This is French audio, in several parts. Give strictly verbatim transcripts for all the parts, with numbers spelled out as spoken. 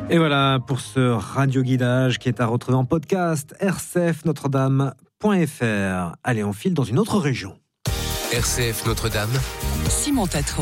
Et voilà pour ce radio-guidage qui est à retrouver en podcast r c f notre dame point f r. Allez, on file dans une autre région. R C F Notre-Dame, Simon Tatro.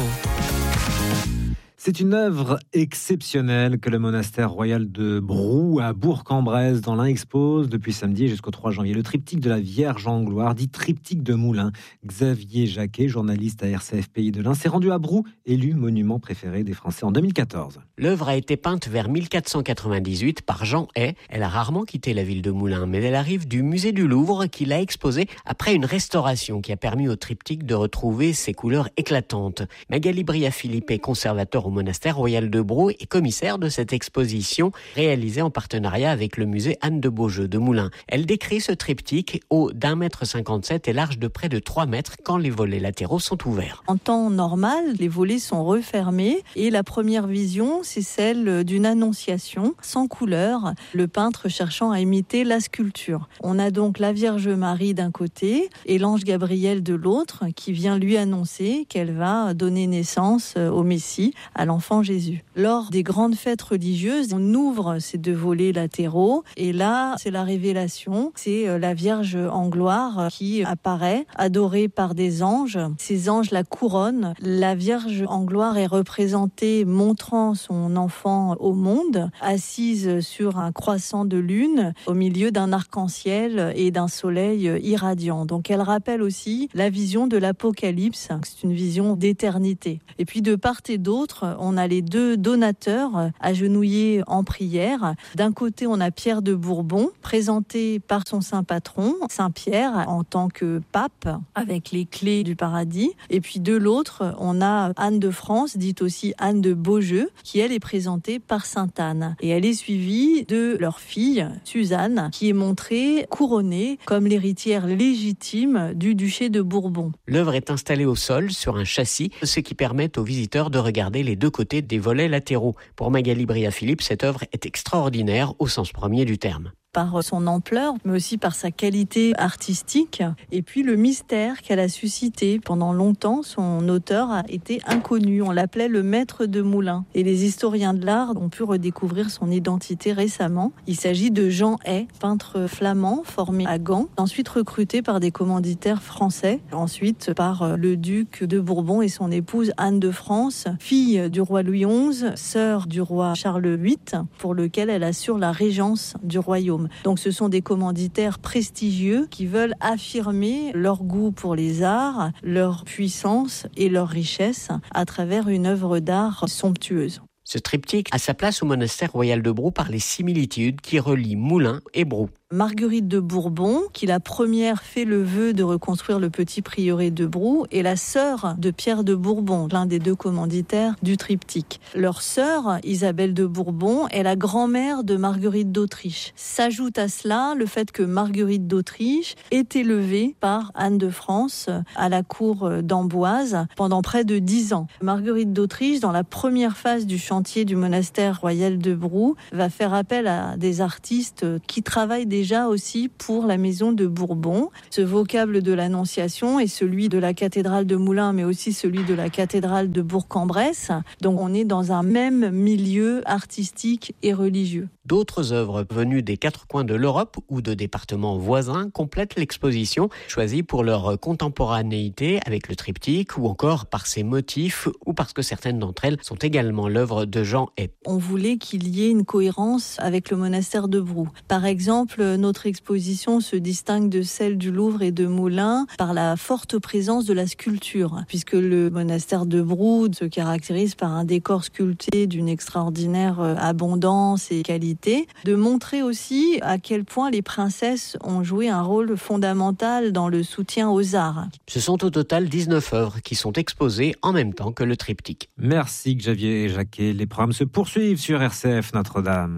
C'est une œuvre exceptionnelle que le monastère royal de Brou à Bourg-en-Bresse dans l'Ain expose depuis samedi jusqu'au trois janvier. Le triptyque de la Vierge en gloire, dit triptyque de Moulins. Xavier Jacquet, journaliste à R C F Pays de l'Ain, s'est rendu à Brou, élu monument préféré des Français en deux mille quatorze. L'œuvre a été peinte vers mille quatre cent quatre-vingt-dix-huit par Jean Hay. Elle a rarement quitté la ville de Moulins, mais elle arrive du musée du Louvre qui l'a exposée après une restauration qui a permis au triptyque de retrouver ses couleurs éclatantes. Magali Bria-Philippe est conservateur au monastère royal de Brou et commissaire de cette exposition réalisée en partenariat avec le musée Anne de Beaujeu de Moulins. Elle décrit ce triptyque haut d'un mètre cinquante-sept et large de près de trois mètres quand les volets latéraux sont ouverts. En temps normal, les volets sont refermés et la première vision, c'est celle d'une annonciation sans couleur, le peintre cherchant à imiter la sculpture. On a donc la Vierge Marie d'un côté et l'ange Gabriel de l'autre qui vient lui annoncer qu'elle va donner naissance au Messie, à l'enfant Jésus. Lors des grandes fêtes religieuses, on ouvre ces deux volets latéraux et là, c'est la révélation. C'est la Vierge en gloire qui apparaît, adorée par des anges. Ces anges la couronnent. La Vierge en gloire est représentée montrant son enfant au monde, assise sur un croissant de lune, au milieu d'un arc-en-ciel et d'un soleil irradiant. Donc elle rappelle aussi la vision de l'Apocalypse. C'est une vision d'éternité. Et puis de part et d'autre, on a les deux donateurs agenouillés en prière. D'un côté, on a Pierre de Bourbon, présenté par son saint patron, Saint Pierre, en tant que pape, avec les clés du paradis. Et puis de l'autre, on a Anne de France, dite aussi Anne de Beaujeu, qui elle est présentée par Sainte Anne. Et elle est suivie de leur fille, Suzanne, qui est montrée couronnée comme l'héritière légitime du duché de Bourbon. L'œuvre est installée au sol sur un châssis, ce qui permet aux visiteurs de regarder les deux côtés des volets latéraux. Pour Magali Bria-Philippe, cette œuvre est extraordinaire au sens premier du terme. Par son ampleur, mais aussi par sa qualité artistique, et puis le mystère qu'elle a suscité. Pendant longtemps, son auteur a été inconnu. On l'appelait le maître de Moulins. Et les historiens de l'art ont pu redécouvrir son identité récemment. Il s'agit de Jean Hay, peintre flamand formé à Gand, ensuite recruté par des commanditaires français, ensuite par le duc de Bourbon et son épouse Anne de France, fille du roi Louis onze, sœur du roi Charles huit, pour lequel elle assure la régence du royaume. Donc ce sont des commanditaires prestigieux qui veulent affirmer leur goût pour les arts, leur puissance et leur richesse à travers une œuvre d'art somptueuse. Ce triptyque a sa place au monastère royal de Brou par les similitudes qui relient Moulins et Brou. Marguerite de Bourbon, qui la première fait le vœu de reconstruire le petit prieuré de Brou, est la sœur de Pierre de Bourbon, l'un des deux commanditaires du triptyque. Leur sœur, Isabelle de Bourbon, est la grand-mère de Marguerite d'Autriche. S'ajoute à cela le fait que Marguerite d'Autriche est élevée par Anne de France à la cour d'Amboise pendant près de dix ans. Marguerite d'Autriche, dans la première phase du chantier du monastère royal de Brou, va faire appel à des artistes qui travaillent déjà aussi pour la maison de Bourbon. Ce vocable de l'Annonciation est celui de la cathédrale de Moulins, mais aussi celui de la cathédrale de Bourg-en-Bresse. Donc on est dans un même milieu artistique et religieux. D'autres œuvres venues des quatre coins de l'Europe ou de départements voisins complètent l'exposition, choisie pour leur contemporanéité avec le triptyque ou encore par ses motifs ou parce que certaines d'entre elles sont également l'œuvre de Jean Hay. On voulait qu'il y ait une cohérence avec le monastère de Brou. Par exemple, notre exposition se distingue de celle du Louvre et de Moulins par la forte présence de la sculpture, puisque le monastère de Brou se caractérise par un décor sculpté d'une extraordinaire abondance et qualité. De montrer aussi à quel point les princesses ont joué un rôle fondamental dans le soutien aux arts. Ce sont au total dix-neuf œuvres qui sont exposées en même temps que le triptyque. Merci Xavier Jacquet. Les programmes se poursuivent sur R C F Notre-Dame.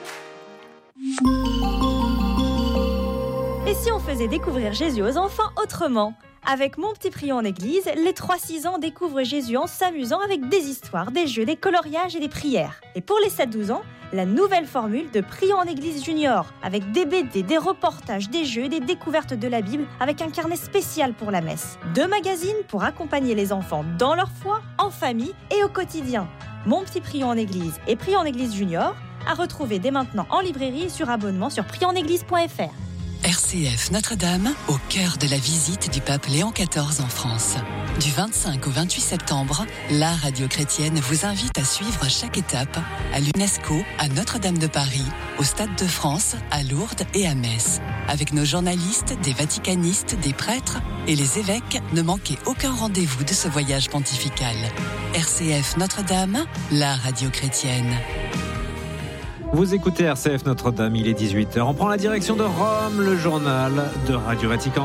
Et si on faisait découvrir Jésus aux enfants autrement ? Avec Mon Petit Prion en Église, les trois six ans découvrent Jésus en s'amusant avec des histoires, des jeux, des coloriages et des prières. Et pour les sept douze ans, la nouvelle formule de Prion en Église Junior, avec des B D, des reportages, des jeux, des découvertes de la Bible, avec un carnet spécial pour la messe. Deux magazines pour accompagner les enfants dans leur foi, en famille et au quotidien. Mon Petit Prion en Église et Prion en Église Junior, à retrouver dès maintenant en librairie sur abonnement sur priez en église point f r. R C F Notre-Dame, au cœur de la visite du pape Léon quatorze en France. Du vingt-cinq au vingt-huit septembre, la radio chrétienne vous invite à suivre chaque étape à l'UNESCO, à Notre-Dame de Paris, au Stade de France, à Lourdes et à Metz. Avec nos journalistes, des vaticanistes, des prêtres et les évêques, ne manquez aucun rendez-vous de ce voyage pontifical. R C F Notre-Dame, la radio chrétienne. Vous écoutez R C F Notre-Dame, il est dix-huit heures. On prend la direction de Rome, le journal de Radio Vatican.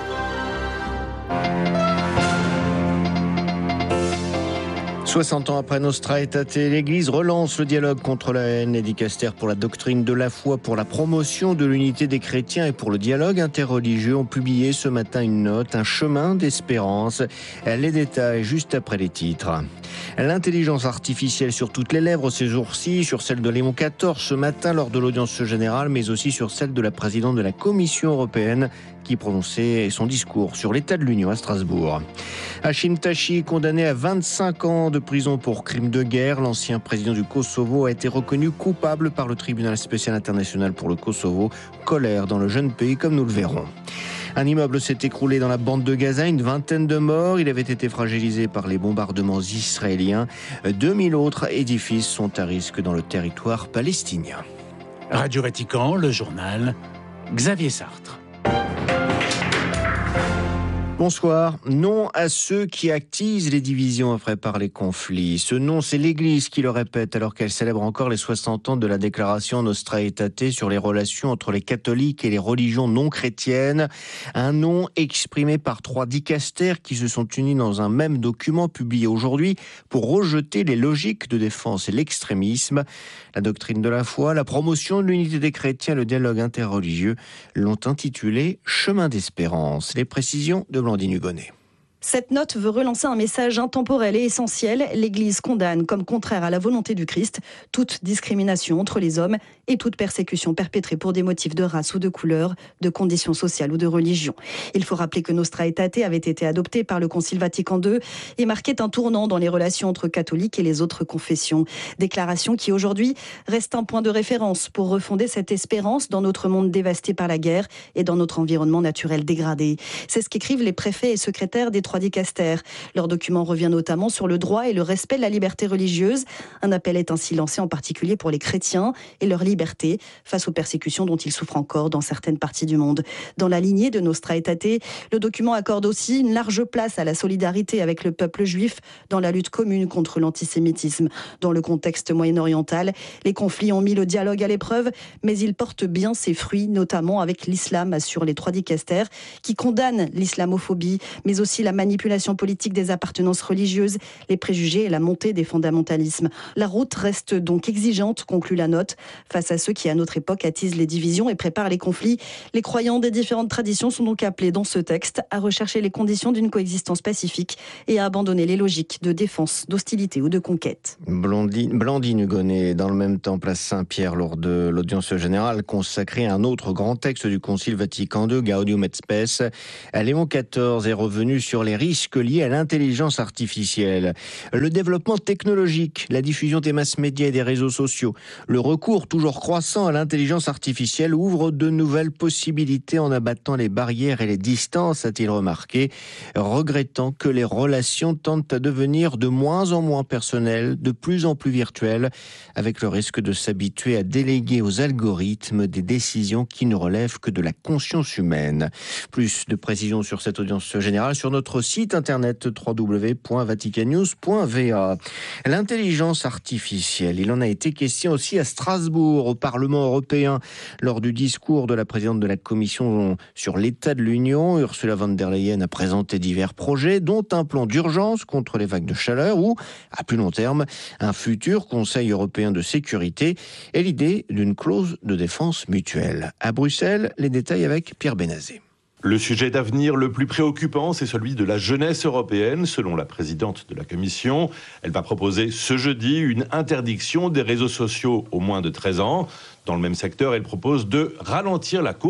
soixante ans après Nostra Aetate, l'Église relance le dialogue contre la haine. Les dicastères pour la doctrine de la foi, pour la promotion de l'unité des chrétiens et pour le dialogue interreligieux ont publié ce matin une note, un chemin d'espérance. Les détails juste après les titres. L'intelligence artificielle sur toutes les lèvres ces jours-ci, sur celle de Léon quatorze ce matin lors de l'audience générale, mais aussi sur celle de la présidente de la Commission européenne qui prononçait son discours sur l'état de l'Union à Strasbourg. Hashim Thaçi, condamné à vingt-cinq ans de prison pour crime de guerre, l'ancien président du Kosovo a été reconnu coupable par le tribunal spécial international pour le Kosovo. Colère dans le jeune pays, comme nous le verrons. Un immeuble s'est écroulé dans la bande de Gaza, une vingtaine de morts. Il avait été fragilisé par les bombardements israéliens. deux mille autres édifices sont à risque dans le territoire palestinien. Radio Vatican, le journal, Xavier Sartre. Bonsoir. Non à ceux qui attisent les divisions et préparent les conflits. Ce non, c'est l'Église qui le répète alors qu'elle célèbre encore les soixante ans de la déclaration Nostra Aetate sur les relations entre les catholiques et les religions non chrétiennes. Un non exprimé par trois dicastères qui se sont unis dans un même document publié aujourd'hui pour rejeter les logiques de défense et l'extrémisme. La doctrine de la foi, la promotion de l'unité des chrétiens, le dialogue interreligieux l'ont intitulé « Chemin d'espérance ». Les précisions de Blandine Hugonnet. Cette note veut relancer un message intemporel et essentiel. L'Église condamne, comme contraire à la volonté du Christ, toute discrimination entre les hommes et toute persécution perpétrée pour des motifs de race ou de couleur, de conditions sociales ou de religion. Il faut rappeler que Nostra Aetate avait été adopté par le Concile Vatican deux et marquait un tournant dans les relations entre catholiques et les autres confessions. Déclaration qui aujourd'hui reste un point de référence pour refonder cette espérance dans notre monde dévasté par la guerre et dans notre environnement naturel dégradé. C'est ce qu'écrivent les préfets et secrétaires des trois dicastères. Leur document revient notamment sur le droit et le respect de la liberté religieuse. Un appel est ainsi lancé en particulier pour les chrétiens et leur liberté face aux persécutions dont ils souffrent encore dans certaines parties du monde. Dans la lignée de Nostra Aetate, le document accorde aussi une large place à la solidarité avec le peuple juif dans la lutte commune contre l'antisémitisme. Dans le contexte moyen-oriental, les conflits ont mis le dialogue à l'épreuve, mais il porte bien ses fruits, notamment avec l'islam, assurent les trois dicastères, qui condamnent l'islamophobie, mais aussi la manipulation politique des appartenances religieuses, les préjugés et la montée des fondamentalismes. La route reste donc exigeante, conclut la note, face à ceux qui, à notre époque, attisent les divisions et préparent les conflits. Les croyants des différentes traditions sont donc appelés dans ce texte à rechercher les conditions d'une coexistence pacifique et à abandonner les logiques de défense, d'hostilité ou de conquête. Blandine, Blandine Hugonnet, dans le même temps, place Saint-Pierre, lors de l'audience générale consacrée à un autre grand texte du Concile Vatican deux, Gaudium et Spes. Léon quatorze est revenu sur les risques liés à l'intelligence artificielle, le développement technologique, la diffusion des mass médias et des réseaux sociaux, le recours toujours croissant à l'intelligence artificielle ouvre de nouvelles possibilités en abattant les barrières et les distances, a-t-il remarqué, regrettant que les relations tendent à devenir de moins en moins personnelles, de plus en plus virtuelles, avec le risque de s'habituer à déléguer aux algorithmes des décisions qui ne relèvent que de la conscience humaine. Plus de précisions sur cette audience générale sur notre site internet w w w point vatican news point v a. L'intelligence artificielle, il en a été question aussi à Strasbourg, au Parlement européen, lors du discours de la présidente de la Commission sur l'état de l'Union. Ursula von der Leyen a présenté divers projets, dont un plan d'urgence contre les vagues de chaleur ou, à plus long terme, un futur Conseil européen de sécurité et l'idée d'une clause de défense mutuelle. À Bruxelles, les détails avec Pierre Benazé. Le sujet d'avenir le plus préoccupant, c'est celui de la jeunesse européenne, selon la présidente de la Commission. Elle va proposer ce jeudi une interdiction des réseaux sociaux aux moins de treize ans. Dans le même secteur, elle propose de ralentir la course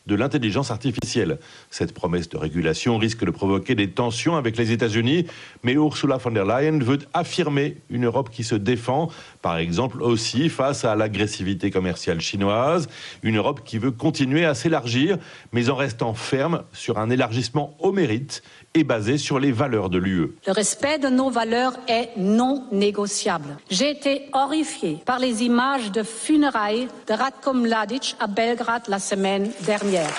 de l'intelligence artificielle. Cette promesse de régulation risque de provoquer des tensions avec les États-Unis, mais Ursula von der Leyen veut affirmer une Europe qui se défend, par exemple aussi face à l'agressivité commerciale chinoise, une Europe qui veut continuer à s'élargir, mais en restant ferme sur un élargissement au mérite et basé sur les valeurs de l'U E. Le respect de nos valeurs est non négociable. J'ai été horrifiée par les images de funérailles de Ratko Mladic à Belgrade la semaine dernière.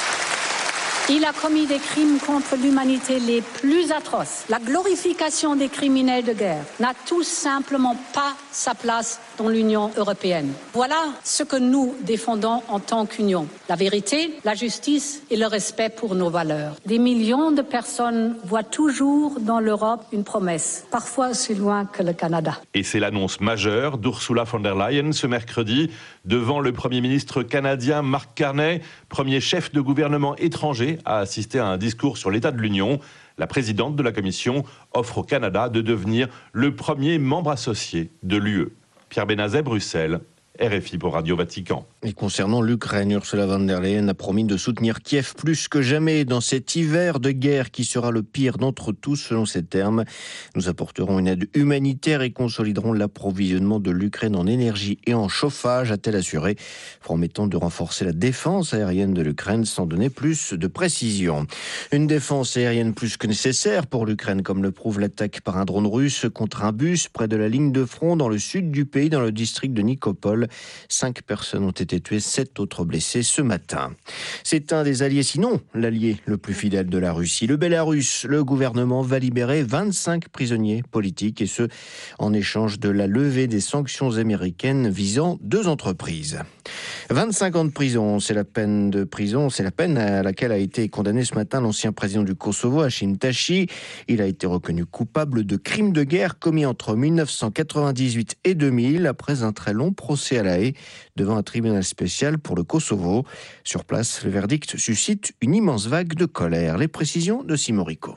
Il a commis des crimes contre l'humanité les plus atroces. La glorification des criminels de guerre n'a tout simplement pas sa place dans l'Union européenne. Voilà ce que nous défendons en tant qu'Union. La vérité, la justice et le respect pour nos valeurs. Des millions de personnes voient toujours dans l'Europe une promesse, parfois aussi loin que le Canada. Et c'est l'annonce majeure d'Ursula von der Leyen ce mercredi devant le Premier ministre canadien Mark Carney, premier chef de gouvernement étranger à assister à un discours sur l'état de l'Union. La présidente de la Commission offre au Canada de devenir le premier membre associé de l'U E. Pierre Benazet, Bruxelles, R F I pour Radio Vatican. Et concernant l'Ukraine, Ursula von der Leyen a promis de soutenir Kiev plus que jamais dans cet hiver de guerre qui sera le pire d'entre tous, selon ses termes. Nous apporterons une aide humanitaire et consoliderons l'approvisionnement de l'Ukraine en énergie et en chauffage, a-t-elle assuré, promettant de renforcer la défense aérienne de l'Ukraine sans donner plus de précision. Une défense aérienne plus que nécessaire pour l'Ukraine, comme le prouve l'attaque par un drone russe contre un bus près de la ligne de front dans le sud du pays, dans le district de Nikopol. Cinq personnes ont été tuées, sept autres blessées ce matin. C'est un des alliés, sinon l'allié le plus fidèle de la Russie. Le Bélarus, le gouvernement va libérer vingt-cinq prisonniers politiques, et ce, en échange de la levée des sanctions américaines visant deux entreprises. vingt-cinq ans de prison, c'est la peine de prison, c'est la peine à laquelle a été condamné ce matin l'ancien président du Kosovo, Hashim Thaçi. Il a été reconnu coupable de crimes de guerre commis entre mille neuf cent quatre-vingt-dix-huit et deux mille, après un très long procès à La Haye devant un tribunal spécial pour le Kosovo. Sur place, le verdict suscite une immense vague de colère. Les précisions de Simon Rico.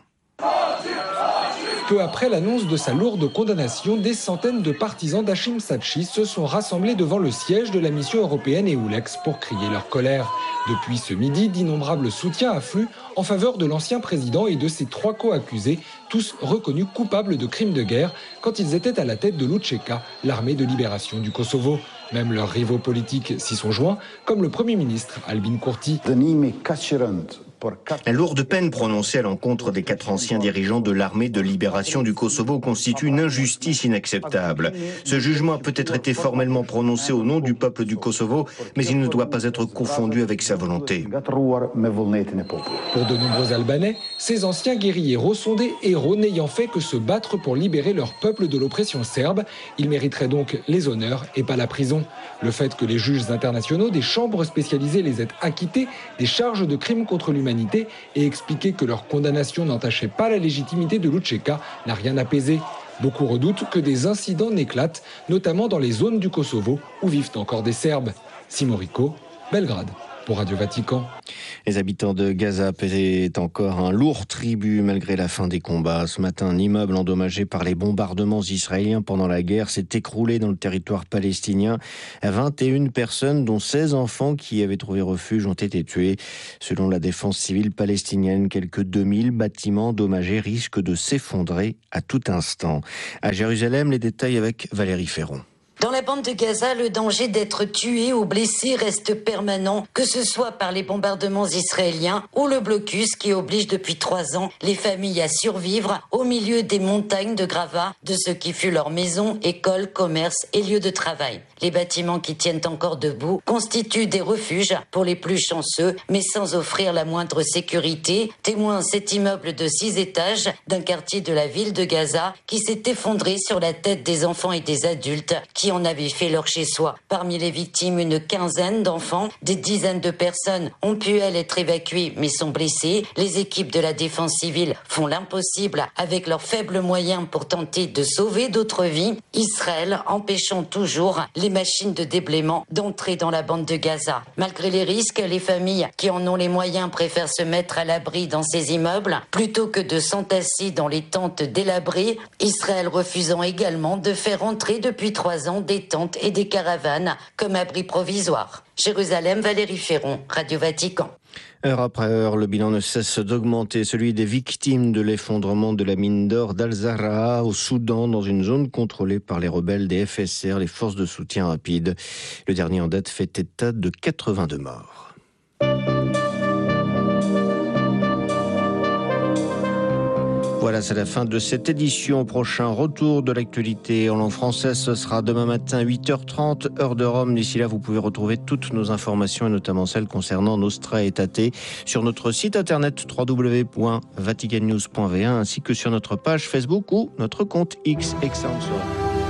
Peu après l'annonce de sa lourde condamnation, des centaines de partisans d'Hashim Thaçi se sont rassemblés devant le siège de la mission européenne EULEX pour crier leur colère. Depuis ce midi, d'innombrables soutiens affluent en faveur de l'ancien président et de ses trois co-accusés, tous reconnus coupables de crimes de guerre quand ils étaient à la tête de l'U C K, l'armée de libération du Kosovo. Même leurs rivaux politiques s'y sont joints, comme le Premier ministre Albin Kurti. La lourde peine prononcée à l'encontre des quatre anciens dirigeants de l'armée de libération du Kosovo constitue une injustice inacceptable. Ce jugement a peut-être été formellement prononcé au nom du peuple du Kosovo, mais il ne doit pas être confondu avec sa volonté. Pour de nombreux Albanais, ces anciens guérilleros sont des héros n'ayant fait que se battre pour libérer leur peuple de l'oppression serbe. Ils mériteraient donc les honneurs et pas la prison. Le fait que les juges internationaux des chambres spécialisées les aient acquittés des charges de crimes contre l'humanité et expliqué que leur condamnation n'entachait pas la légitimité de l'U C K n'a rien apaisé. Beaucoup redoutent que des incidents n'éclatent, notamment dans les zones du Kosovo où vivent encore des Serbes. Simon Rico, Belgrade, pour Radio Vatican. Les habitants de Gaza paient encore un lourd tribut malgré la fin des combats. Ce matin, un immeuble endommagé par les bombardements israéliens pendant la guerre s'est écroulé dans le territoire palestinien. vingt et une personnes, dont seize enfants qui avaient trouvé refuge, ont été tués. Selon la défense civile palestinienne, quelques deux mille bâtiments endommagés risquent de s'effondrer à tout instant. À Jérusalem, les détails avec Valérie Ferron. Dans la bande de Gaza, le danger d'être tué ou blessé reste permanent, que ce soit par les bombardements israéliens ou le blocus qui oblige depuis trois ans les familles à survivre au milieu des montagnes de gravats de ce qui fut leur maison, école, commerce et lieu de travail. Les bâtiments qui tiennent encore debout constituent des refuges pour les plus chanceux, mais sans offrir la moindre sécurité. Témoin cet immeuble de six étages d'un quartier de la ville de Gaza qui s'est effondré sur la tête des enfants et des adultes qui en avaient fait leur chez-soi. Parmi les victimes, une quinzaine d'enfants, des dizaines de personnes ont pu, elles, être évacuées mais sont blessées. Les équipes de la défense civile font l'impossible avec leurs faibles moyens pour tenter de sauver d'autres vies. Israël empêchant toujours les machines de déblaiement d'entrer dans la bande de Gaza. Malgré les risques, les familles qui en ont les moyens préfèrent se mettre à l'abri dans ces immeubles plutôt que de s'entasser dans les tentes délabrées. Israël refusant également de faire entrer depuis trois ans des tentes et des caravanes comme abri provisoire. Jérusalem, Valérie Ferron, Radio Vatican. Heure après heure, le bilan ne cesse d'augmenter, celui des victimes de l'effondrement de la mine d'or d'Al-Zahra au Soudan, dans une zone contrôlée par les rebelles des F S R, les forces de soutien rapide. Le dernier en date fait état de quatre-vingt-deux morts. Voilà, c'est la fin de cette édition. Prochain retour de l'actualité en langue française, ce sera demain matin huit heures trente, heure de Rome. D'ici là, vous pouvez retrouver toutes nos informations et notamment celles concernant Nostra Aetate sur notre site internet w w w point vatican news point v un ainsi que sur notre page Facebook ou notre compte X. Excellente soirée.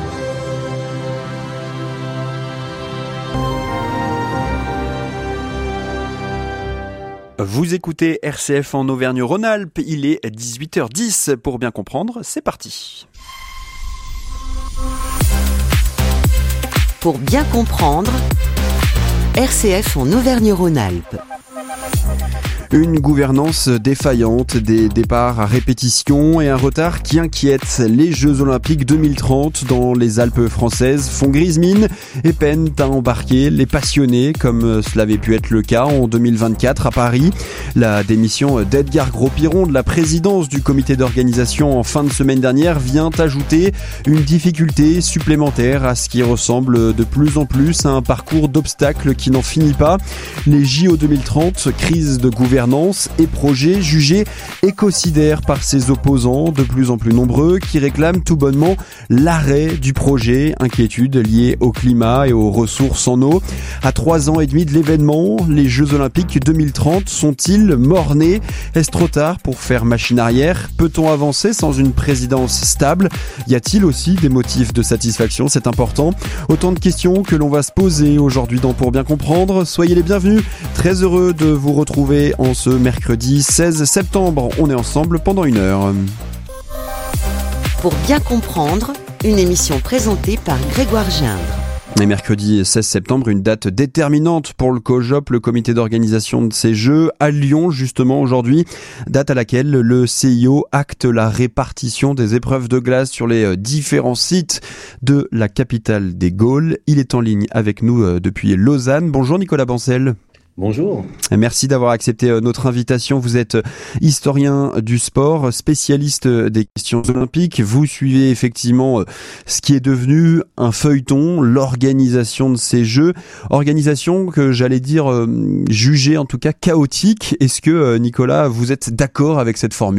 Vous écoutez R C F en Auvergne-Rhône-Alpes, il est dix-huit heures dix. Pour bien comprendre, c'est parti. Pour bien comprendre, R C F en Auvergne-Rhône-Alpes. Une gouvernance défaillante, des départs à répétition et un retard qui inquiète. Les Jeux Olympiques deux mille trente dans les Alpes françaises font grise mine et peinent à embarquer les passionnés comme cela avait pu être le cas en deux mille vingt-quatre à Paris. La démission d'Edgar Gros-Piron de la présidence du comité d'organisation en fin de semaine dernière vient ajouter une difficulté supplémentaire à ce qui ressemble de plus en plus à un parcours d'obstacles qui n'en finit pas. Les J O deux mille trente, crise de gouvernance et projets jugés écocidaires par ses opposants de plus en plus nombreux qui réclament tout bonnement l'arrêt du projet. Inquiétude liée au climat et aux ressources en eau. À trois ans et demi de l'événement, les Jeux Olympiques deux mille trente sont-ils mort-nés ? Est-ce trop tard pour faire machine arrière ? Peut-on avancer sans une présidence stable ? Y a-t-il aussi des motifs de satisfaction ? C'est important. Autant de questions que l'on va se poser aujourd'hui dans Pour bien comprendre. Soyez les bienvenus. Très heureux de vous retrouver en ce mercredi seize septembre. On est ensemble pendant une heure. Pour bien comprendre, une émission présentée par Grégoire Gindre. Et mercredi seize septembre, une date déterminante pour le COJOP, le comité d'organisation de ces Jeux, à Lyon justement aujourd'hui, date à laquelle le C I O acte la répartition des épreuves de glace sur les différents sites de la capitale des Gaules. Il est en ligne avec nous depuis Lausanne. Bonjour Nicolas Bancel. Bonjour. Merci d'avoir accepté notre invitation. Vous êtes historien du sport, spécialiste des questions olympiques. Vous suivez effectivement ce qui est devenu un feuilleton, l'organisation de ces Jeux. Organisation que j'allais dire jugée en tout cas chaotique. Est-ce que Nicolas, vous êtes d'accord avec cette formule ?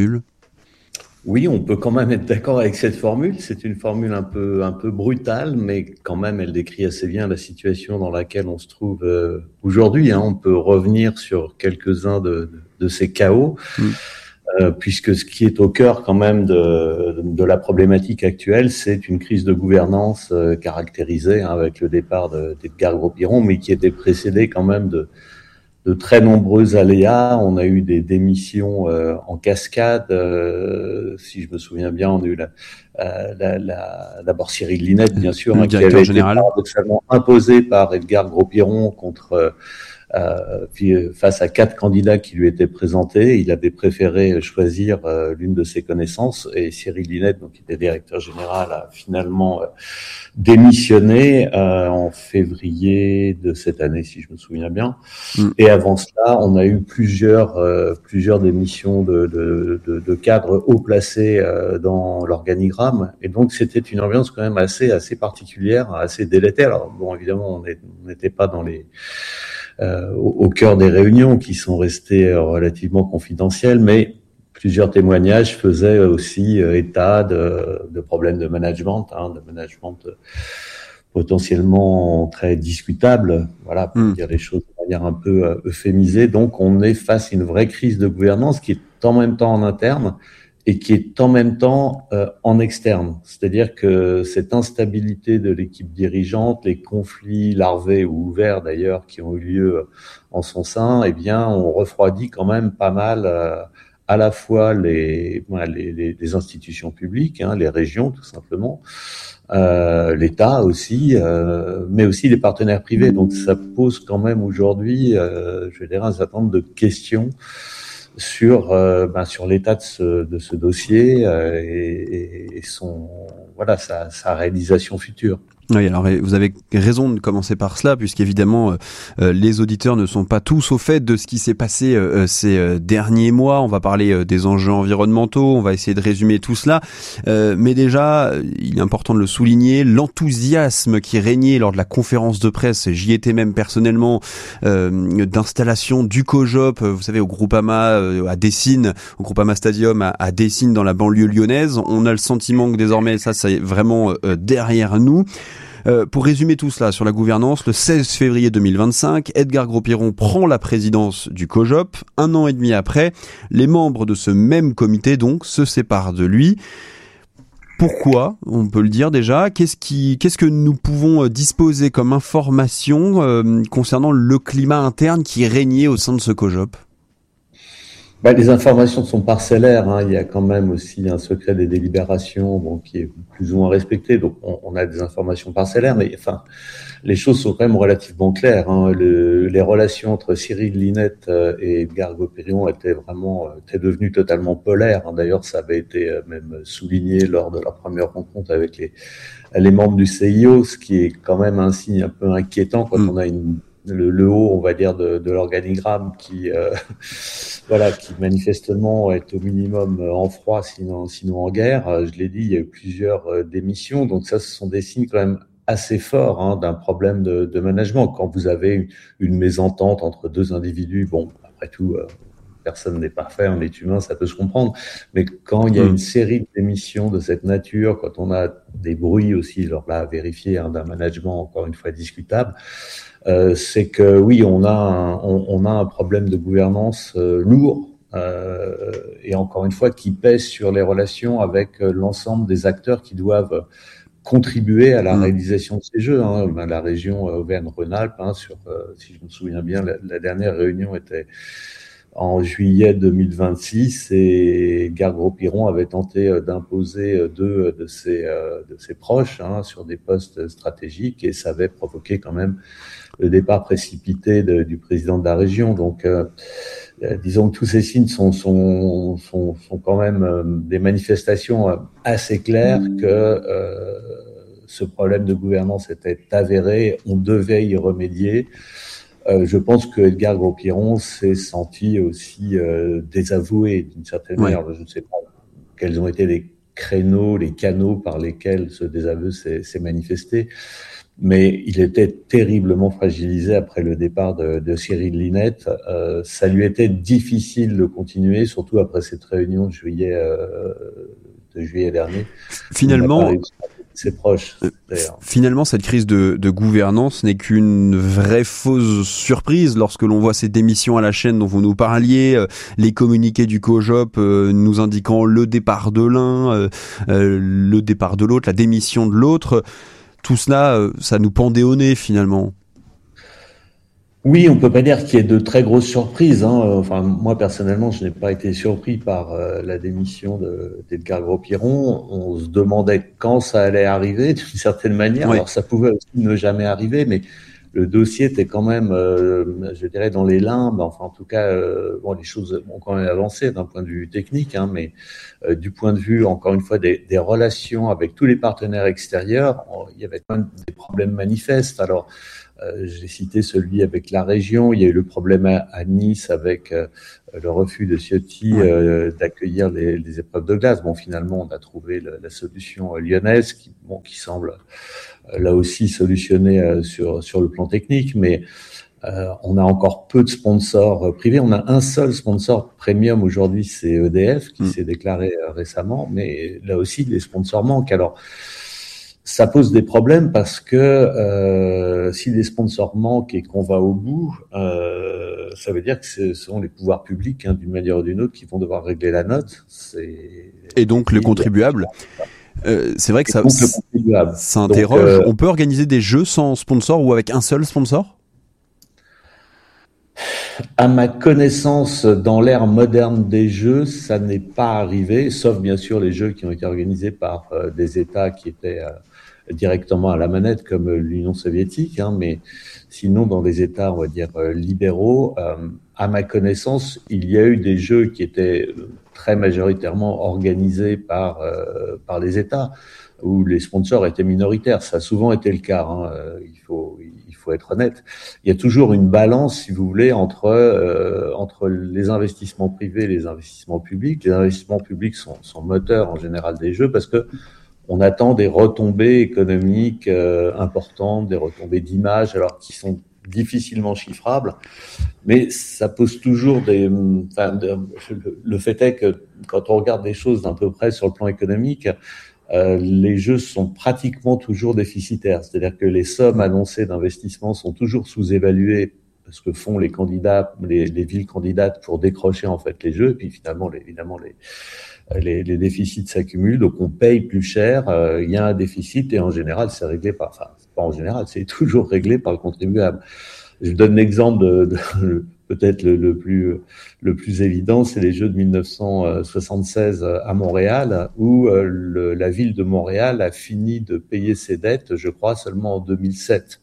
Oui, on peut quand même être d'accord avec cette formule. C'est une formule un peu un peu brutale, mais quand même, elle décrit assez bien la situation dans laquelle on se trouve euh, aujourd'hui. Hein. On peut revenir sur quelques-uns de, de, de ces chaos, mmh. euh, puisque ce qui est au cœur quand même de, de la problématique actuelle, c'est une crise de gouvernance euh, caractérisée hein, avec le départ de, d'Edgar Gros-Piron, mais qui était précédée quand même de de très nombreux aléas. On a eu des démissions euh, en cascade. Euh, si je me souviens bien, on a eu la, euh, la, la, d'abord Cyril Linette, bien sûr, hein, qui avait été paradoxalement imposé par Edgar Gros-Piron contre euh, puis, face à quatre candidats qui lui étaient présentés. Il avait préféré choisir euh, l'une de ses connaissances et Cyril Linette, donc qui était directeur général, a finalement euh, démissionné euh, en février de cette année, si je me souviens bien. Mm. Et avant cela, on a eu plusieurs euh, plusieurs démissions de, de, de, de cadres haut placés euh, dans l'organigramme. Et donc, c'était une ambiance quand même assez assez particulière, assez délétère. Alors, bon, évidemment, on n'était pas dans les Euh, au, au cœur des réunions qui sont restées euh, relativement confidentielles, mais plusieurs témoignages faisaient aussi euh, état de, de problèmes de management, hein, de management euh, potentiellement très discutable, voilà, pour mmh. dire les choses de manière un peu euh, euphémisée. Donc, on est face à une vraie crise de gouvernance qui est en même temps en interne et qui est en même temps euh, en externe. C'est-à-dire que cette instabilité de l'équipe dirigeante, les conflits larvés ou ouverts d'ailleurs qui ont eu lieu en son sein, eh bien, on refroidit quand même pas mal euh, à la fois les, voilà, les, les, les institutions publiques, hein, les régions tout simplement, euh, l'État aussi, euh, mais aussi les partenaires privés. Donc ça pose quand même aujourd'hui, euh, je dirais, un certain nombre de questions sur euh, ben, sur l'état de ce de ce dossier euh, et, et son voilà sa sa réalisation future. Oui, alors vous avez raison de commencer par cela, puisqu'évidemment euh, les auditeurs ne sont pas tous au fait de ce qui s'est passé euh, ces euh, derniers mois. On va parler euh, des enjeux environnementaux, on va essayer de résumer tout cela. Euh, mais déjà, il est important de le souligner, l'enthousiasme qui régnait lors de la conférence de presse, j'y étais même personnellement, euh, d'installation du COJOP, vous savez, au Groupama euh, à Dessines, au Groupama Stadium à, à Dessines dans la banlieue lyonnaise. On a le sentiment que désormais ça, c'est vraiment euh, derrière nous. Euh, pour résumer tout cela sur la gouvernance, le seize février deux mille vingt-cinq, Edgar Gros-Piron prend la présidence du COJOP. Un an et demi après, les membres de ce même comité donc se séparent de lui. Pourquoi ? On peut le dire déjà. Qu'est-ce qui, qu'est-ce que nous pouvons disposer comme information euh, concernant le climat interne qui régnait au sein de ce COJOP ? Bah, les informations sont parcellaires, hein. Il y a quand même aussi un secret des délibérations, bon, qui est plus ou moins respecté. Donc, on, on a des informations parcellaires, mais enfin, les choses sont quand même relativement claires, hein. Le, les relations entre Cyril Linette et Edgar Gros-Piron étaient vraiment, étaient devenues totalement polaires, hein. D'ailleurs, ça avait été même souligné lors de leur première rencontre avec les, les membres du C I O, ce qui est quand même un signe un peu inquiétant quand mmh. on a une Le, le haut, on va dire, de, de l'organigramme qui, euh, voilà, qui manifestement est au minimum en froid, sinon, sinon en guerre. Je l'ai dit, il y a eu plusieurs euh, démissions, donc ça, ce sont des signes quand même assez forts, hein, d'un problème de, de management. Quand vous avez une, une mésentente entre deux individus, bon, après tout, euh, personne n'est parfait, on est humain, ça peut se comprendre. Mais quand il y a une série de démissions de cette nature, quand on a des bruits aussi, alors là, à vérifier, hein, d'un management encore une fois discutable, Euh, c'est que oui, on a un, on, on a un problème de gouvernance euh, lourd euh, et encore une fois qui pèse sur les relations avec euh, l'ensemble des acteurs qui doivent contribuer à la réalisation de ces jeux, hein. Ben, la région euh, Auvergne-Rhône-Alpes, hein, sur, euh, si je me souviens bien, la, la dernière réunion était en juillet deux mille vingt-six et Edgar Gros-Piron avait tenté euh, d'imposer deux de ses, euh, de ses proches, hein, sur des postes stratégiques et ça avait provoqué quand même le départ précipité de, du président de la région. Donc, euh, euh, disons que tous ces signes sont, sont, sont, sont quand même euh, des manifestations euh, assez claires que euh, ce problème de gouvernance était avéré, on devait y remédier. Euh, je pense que Edgar Gros-Piron s'est senti aussi euh, désavoué d'une certaine ouais. manière. Je ne sais pas quels ont été les créneaux, les canaux par lesquels ce désaveu s'est, s'est manifesté. Mais il était terriblement fragilisé après le départ de, de Cyril Linette. Euh, ça lui était difficile de continuer, surtout après cette réunion de juillet, euh, de juillet dernier. Finalement, ses proches. Finalement, cette crise de, de gouvernance n'est qu'une vraie fausse surprise lorsque l'on voit ces démissions à la chaîne dont vous nous parliez, euh, les communiqués du COJOP euh, nous indiquant le départ de l'un, euh, euh, le départ de l'autre, la démission de l'autre. Tout cela, ça nous pendait au nez finalement. Oui, on peut pas dire qu'il y ait de très grosses surprises, hein. Enfin, moi personnellement, je n'ai pas été surpris par euh, la démission de, d'Edgar Gros-Piron. On se demandait quand ça allait arriver, d'une certaine manière. Oui. Alors, ça pouvait aussi ne jamais arriver, mais le dossier était quand même, euh, je dirais, dans les limbes. Enfin, en tout cas, euh, bon, les choses ont quand même avancé d'un point de vue technique, hein, mais euh, du point de vue, encore une fois, des, des relations avec tous les partenaires extérieurs, on, il y avait quand même des problèmes manifestes. Alors, euh, j'ai cité celui avec la région. Il y a eu le problème à, à Nice avec euh, le refus de Ciotti euh, d'accueillir les, les épreuves de glace. Bon, finalement, on a trouvé le, la solution lyonnaise qui, bon, qui semble là aussi solutionné euh, sur sur le plan technique, mais euh, on a encore peu de sponsors euh, privés. On a un seul sponsor premium aujourd'hui, c'est E D F qui mmh. s'est déclaré euh, récemment, mais là aussi les sponsors manquent. Alors ça pose des problèmes parce que euh, si les sponsors manquent et qu'on va au bout, euh, ça veut dire que ce sont les pouvoirs publics, hein, d'une manière ou d'une autre, qui vont devoir régler la note. C'est... Et donc le contribuable. Euh, c'est vrai que ça, ça interroge. Donc, euh, on peut organiser des jeux sans sponsor ou avec un seul sponsor ? À ma connaissance, dans l'ère moderne des jeux, ça n'est pas arrivé, sauf bien sûr les jeux qui ont été organisés par euh, des États qui étaient euh, directement à la manette, comme l'Union soviétique, hein, mais sinon dans des États, on va dire, euh, libéraux, euh, à ma connaissance, il y a eu des jeux qui étaient très majoritairement organisés par euh, par les États. où les sponsors étaient minoritaires. Ça a souvent été le cas, hein. il faut il faut être honnête. Il y a toujours une balance, si vous voulez, entre euh, entre les investissements privés et les investissements publics. Les investissements publics sont, sont moteurs en général des jeux parce que on attend des retombées économiques euh, importantes, des retombées d'image, alors qui sont difficilement chiffrables, mais ça pose toujours des. Enfin, de, le, le fait est que quand on regarde des choses d'un peu près sur le plan économique, euh, les jeux sont pratiquement toujours déficitaires. C'est-à-dire que les sommes annoncées d'investissement sont toujours sous-évaluées, ce que font les candidats, les, les villes candidates pour décrocher en fait les jeux. Et puis finalement, les, évidemment, les, les, les déficits s'accumulent, donc on paye plus cher. Euh, il y a un déficit et en général, c'est réglé par. Enfin, pas en général, c'est toujours réglé par le contribuable. Je donne l'exemple de, de peut-être le, le plus le plus évident, c'est les Jeux de mille neuf cent soixante-seize à Montréal, où euh, le, la ville de Montréal a fini de payer ses dettes, je crois, seulement en deux mille sept.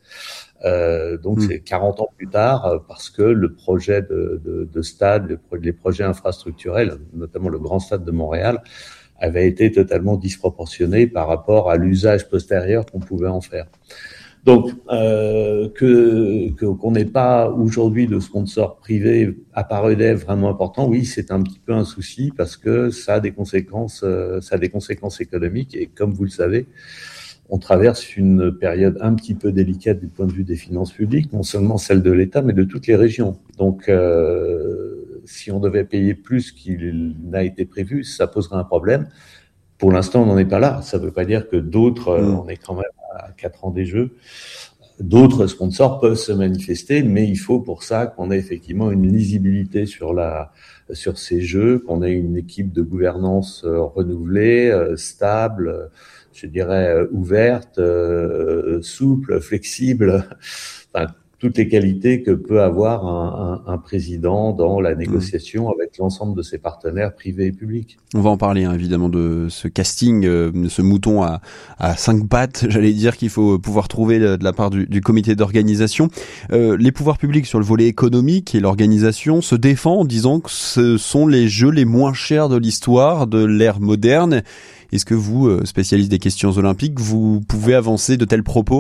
Euh, donc mmh. c'est quarante ans plus tard, parce que le projet de, de, de stade, le, les projets infrastructurels, notamment le grand stade de Montréal, avait été totalement disproportionné par rapport à l'usage postérieur qu'on pouvait en faire. Donc, euh, que, que qu'on n'ait pas aujourd'hui de sponsors privés à part E D F vraiment important, oui, c'est un petit peu un souci parce que ça a des conséquences, euh, ça a des conséquences économiques et comme vous le savez, on traverse une période un petit peu délicate du point de vue des finances publiques, non seulement celle de l'État, mais de toutes les régions. Donc, euh, si on devait payer plus qu'il n'a été prévu, ça poserait un problème. Pour l'instant, on n'en est pas là. Ça ne veut pas dire que d'autres, mmh. on est quand même à quatre ans des Jeux, d'autres sponsors peuvent se manifester, mais il faut pour ça qu'on ait effectivement une lisibilité sur la sur ces Jeux, qu'on ait une équipe de gouvernance euh, renouvelée, euh, stable, euh, je dirais euh, ouverte, euh, souple, flexible. Enfin, toutes les qualités que peut avoir un, un, un président dans la négociation mmh. avec l'ensemble de ses partenaires privés et publics. On va en parler hein, évidemment de ce casting, euh, de ce mouton à, à cinq pattes, j'allais dire qu'il faut pouvoir trouver de la part du, du comité d'organisation. Euh, les pouvoirs publics sur le volet économique et l'organisation se défendent en disant que ce sont les jeux les moins chers de l'histoire de l'ère moderne. Est-ce que vous, spécialiste des questions olympiques, vous pouvez avancer de tels propos ?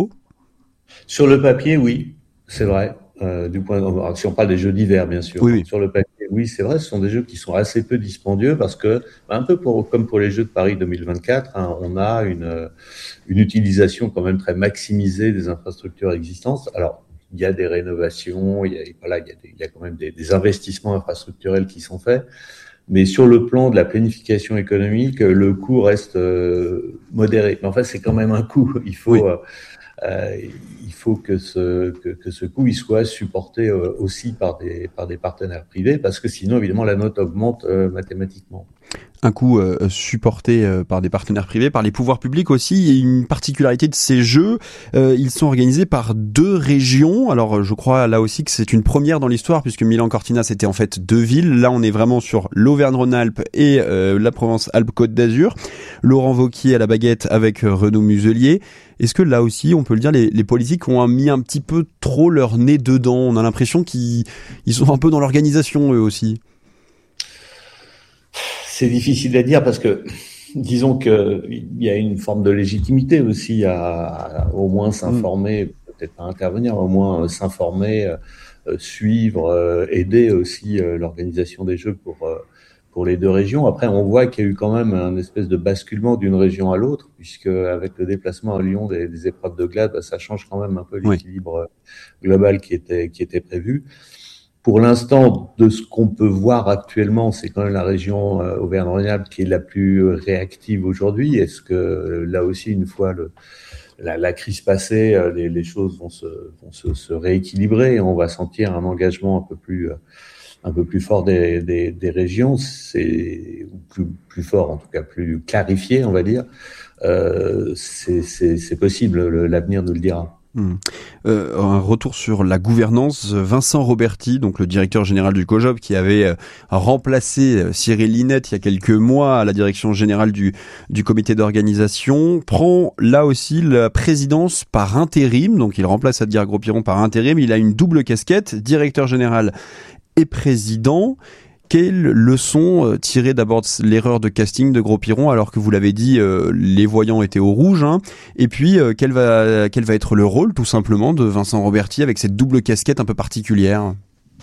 Sur le papier, oui. C'est vrai, euh, du point de, si on parle des jeux d'hiver, bien sûr. Oui, oui. Sur le papier, oui, c'est vrai, ce sont des jeux qui sont assez peu dispendieux parce que, un peu pour, comme pour les Jeux de Paris deux mille vingt-quatre, hein, on a une, une utilisation quand même très maximisée des infrastructures existantes. Alors, il y a des rénovations, il y a, voilà, il y a, des, il y a quand même des, des investissements infrastructurels qui sont faits. Mais sur le plan de la planification économique, le coût reste euh, modéré. Mais en fait, c'est quand même un coût. Il faut... Oui. Euh, Euh, il faut que ce que, que ce coût il soit supporté euh, aussi par des par des partenaires privés parce que sinon évidemment la note augmente euh, mathématiquement. Un coût euh, supporté euh, par des partenaires privés, par les pouvoirs publics aussi. Et une particularité de ces jeux, euh, ils sont organisés par deux régions. Alors je crois là aussi que c'est une première dans l'histoire puisque Milan-Cortina c'était en fait deux villes. Là on est vraiment sur l'Auvergne-Rhône-Alpes et euh, la Provence-Alpes-Côte d'Azur. Laurent Wauquiez à la baguette avec euh, Renaud Muselier. Est-ce que là aussi, on peut le dire, les, les politiques ont mis un petit peu trop leur nez dedans ? On a l'impression qu'ils ils sont un peu dans l'organisation, eux aussi. C'est difficile à dire parce que, disons qu'il y a une forme de légitimité aussi à, à au moins s'informer, mmh. peut-être pas intervenir, au moins s'informer, euh, suivre, euh, aider aussi euh, l'organisation des Jeux pour... Euh, pour les deux régions. Après, on voit qu'il y a eu quand même un espèce de basculement d'une région à l'autre, puisque avec le déplacement à Lyon des, des épreuves de glade, bah, ça change quand même un peu l'équilibre oui. global qui était qui était prévu. Pour l'instant, de ce qu'on peut voir actuellement, c'est quand même la région euh, Auvergne-Rhône-Alpes qui est la plus réactive aujourd'hui. Est-ce que là aussi, une fois le La, la crise passée, les, les choses vont se, vont se, se rééquilibrer et on va sentir un engagement un peu plus, un peu plus fort des, des, des régions, c'est plus, plus fort, en tout cas plus clarifié, on va dire. Euh, c'est, c'est, c'est possible, l'avenir nous le dira. Mmh. Euh, un retour sur la gouvernance. Vincent Roberti, donc le directeur général du COJOP, qui avait euh, remplacé Cyril Linette il y a quelques mois à la direction générale du, du comité d'organisation, prend là aussi la présidence par intérim. Donc il remplace Adguerre Gros-Piron par intérim. Il a une double casquette, directeur général et président. Quelle leçon tirer d'abord de l'erreur de casting de Gros-Piron, alors que vous l'avez dit, euh, les voyants étaient au rouge, hein. Et puis euh, quel va quel va être le rôle tout simplement de Vincent Roberti avec cette double casquette un peu particulière?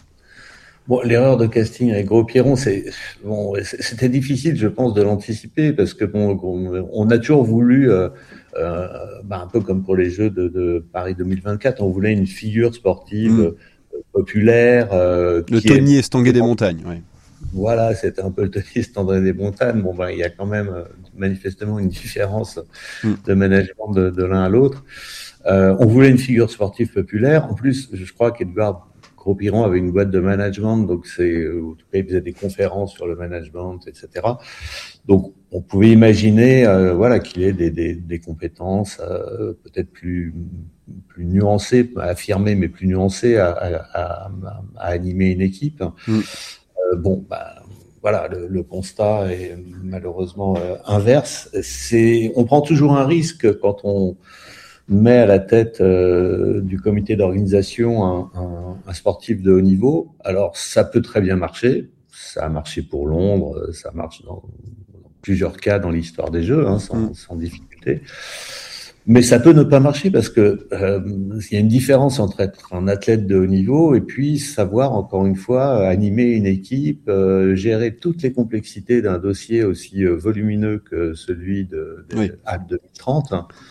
Bon, l'erreur de casting avec Gros-Piron, c'est bon, c'était difficile, je pense, de l'anticiper parce que bon, on a toujours voulu, euh, euh, bah, un peu comme pour les Jeux de, de Paris deux mille vingt-quatre, on voulait une figure sportive mmh. euh, populaire. Euh, le Tony Estanguet des montagnes, oui. Voilà, c'était un peu le Tony Estanguet des montagnes. Bon, ben, il y a quand même euh, manifestement une différence mmh. de management de, de l'un à l'autre. Euh, on voulait une figure sportive populaire. En plus, je crois qu'Edouard Gros-Piron avait une boîte de management, donc c'est, en tout cas, il faisait des conférences sur le management, et cetera. Donc, on pouvait imaginer, euh, voilà, qu'il ait des, des, des compétences euh, peut-être plus plus nuancées, affirmées, mais plus nuancées à, à, à, à animer une équipe. Mm. Euh, bon, bah, voilà, le, le constat est malheureusement euh, inverse. C'est, on prend toujours un risque quand on met à la tête euh, du comité d'organisation un, un, un sportif de haut niveau. Alors, ça peut très bien marcher. Ça a marché pour Londres, ça marche dans, dans plusieurs cas dans l'histoire des Jeux, hein, sans, mmh. sans difficulté. Mais ça peut ne pas marcher parce que euh, il y a une différence entre être un athlète de haut niveau et puis savoir, encore une fois, animer une équipe, euh, gérer toutes les complexités d'un dossier aussi euh, volumineux que celui de, de oui. A P deux mille trente.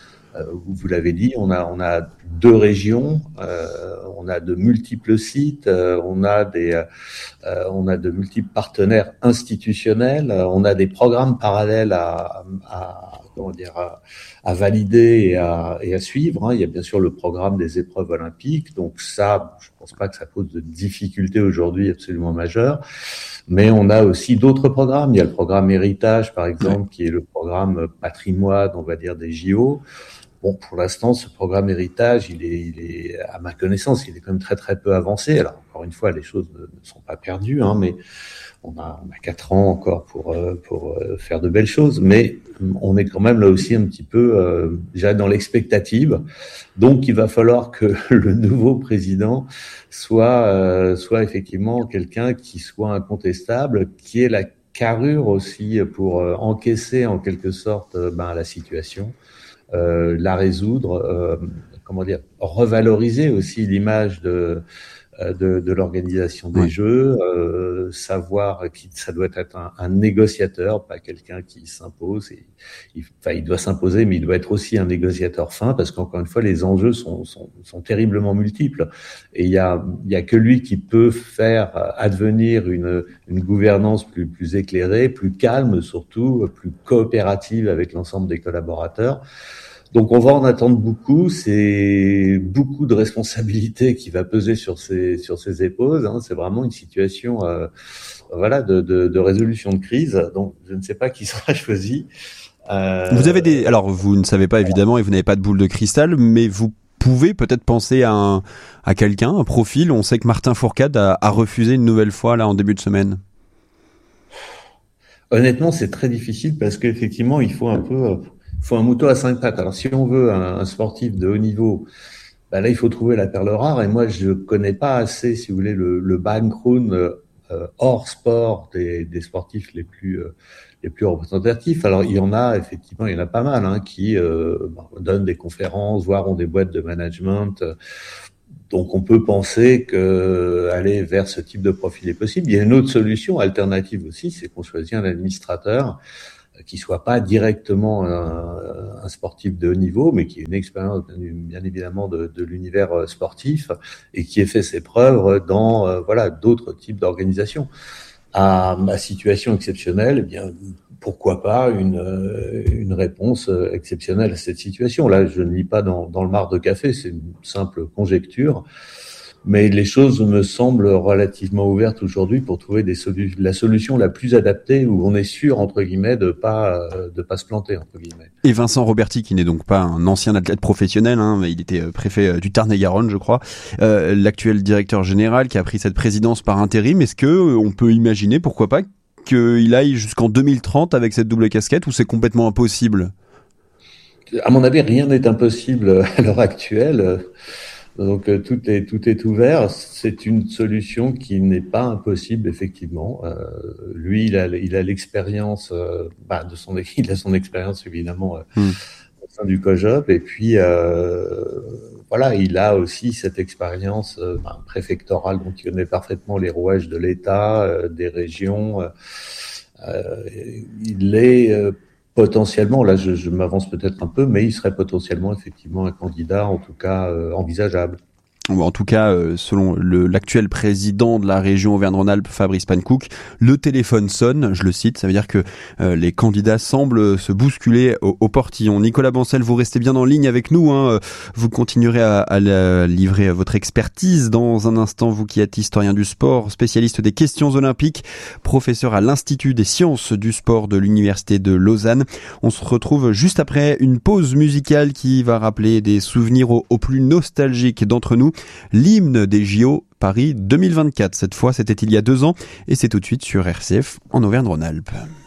Vous l'avez dit, on a on a deux régions, euh, on a de multiples sites, euh, on a des euh, on a de multiples partenaires institutionnels, on a des programmes parallèles à, à comment dire à, à valider et à, et à suivre. Hein. Il y a bien sûr le programme des épreuves olympiques, donc ça, je pense pas que ça pose de difficultés aujourd'hui absolument majeures. Mais on a aussi d'autres programmes. Il y a le programme Héritage, par exemple, qui est le programme patrimoine, on va dire, des J O. Bon, pour l'instant, ce programme Héritage, il est, il est, à ma connaissance, il est quand même très très peu avancé. Alors, encore une fois, les choses ne, ne sont pas perdues, hein, mais on a, on a quatre ans encore pour pour faire de belles choses. Mais on est quand même là aussi un petit peu euh, déjà dans l'expectative. Donc, il va falloir que le nouveau président soit euh, soit effectivement quelqu'un qui soit incontestable, qui ait la carrure aussi pour euh, encaisser en quelque sorte euh, ben la situation. Euh, la résoudre, euh, comment dire, revaloriser aussi l'image de de, de l'organisation des ouais. Jeux, euh, savoir que ça doit être un, un négociateur, pas quelqu'un qui s'impose. Et, il, enfin, il doit s'imposer, mais il doit être aussi un négociateur fin, parce qu'encore une fois, les enjeux sont, sont, sont terriblement multiples. Et il y a, il y a que lui qui peut faire advenir une, une gouvernance plus, plus éclairée, plus calme, surtout plus coopérative avec l'ensemble des collaborateurs. Donc on va en attendre beaucoup, c'est beaucoup de responsabilités qui va peser sur ses sur ses épaules. Hein. C'est vraiment une situation, euh, voilà, de, de, de résolution de crise. Donc je ne sais pas qui sera choisi. Euh... Vous avez des, alors vous ne savez pas évidemment et vous n'avez pas de boule de cristal, mais vous pouvez peut-être penser à un, à quelqu'un, un profil. On sait que Martin Fourcade a, a refusé une nouvelle fois là en début de semaine. Honnêtement, c'est très difficile parce qu'effectivement, il faut un peu Il faut un mouton à cinq pattes. Alors, si on veut un, un sportif de haut niveau, bah là, il faut trouver la perle rare. Et moi, je connais pas assez, si vous voulez, le, le background euh, hors sport des, des sportifs les plus euh, les plus représentatifs. Alors, il y en a effectivement, il y en a pas mal hein, qui euh, bah, donnent des conférences, voire ont des boîtes de management. Donc, on peut penser que aller vers ce type de profil est possible. Il y a une autre solution alternative aussi, c'est qu'on choisit un administrateur qui soit pas directement un, un sportif de haut niveau, mais qui ait une expérience bien évidemment de, de l'univers sportif et qui ait fait ses preuves dans euh, voilà d'autres types d'organisations. À ma situation exceptionnelle, eh bien pourquoi pas une une réponse exceptionnelle à cette situation. Là, je ne lis pas dans, dans le mar de café, c'est une simple conjecture. Mais les choses me semblent relativement ouvertes aujourd'hui pour trouver des solu- la solution la plus adaptée où on est sûr, entre guillemets, de pas, de pas se planter, entre guillemets. Et Vincent Roberti, qui n'est donc pas un ancien athlète professionnel, hein, il était préfet du Tarn-et-Garonne, je crois, euh, l'actuel directeur général qui a pris cette présidence par intérim, est-ce que on peut imaginer, pourquoi pas, qu'il aille jusqu'en deux mille trente avec cette double casquette ou c'est complètement impossible ? À mon avis, rien n'est impossible à l'heure actuelle. Donc euh, tout est tout est ouvert. C'est une solution qui n'est pas impossible effectivement. Euh, lui, il a il a l'expérience euh, bah, de son il a son expérience évidemment euh, mm. au sein du COJOP et puis euh, voilà, il a aussi cette expérience euh, bah, préfectorale, donc il connaît parfaitement les rouages de l'État, euh, des régions. Euh, euh, il est euh, potentiellement, là je, je m'avance peut-être un peu, mais il serait potentiellement effectivement un candidat, en tout cas euh, envisageable. En tout cas, selon le, l'actuel président de la région Auvergne-Rhône-Alpes, Fabrice Pankouk, le téléphone sonne, je le cite, ça veut dire que euh, les candidats semblent se bousculer au, au portillon. Nicolas Bancel, vous restez bien en ligne avec nous, hein. Vous continuerez à, à livrer votre expertise dans un instant, vous qui êtes historien du sport, spécialiste des questions olympiques, professeur à l'Institut des sciences du sport de l'Université de Lausanne. On se retrouve juste après une pause musicale qui va rappeler des souvenirs aux, aux plus nostalgiques d'entre nous. L'hymne des J O Paris deux mille vingt-quatre. Cette fois, c'était il y a deux ans et c'est tout de suite sur R C F en Auvergne-Rhône-Alpes.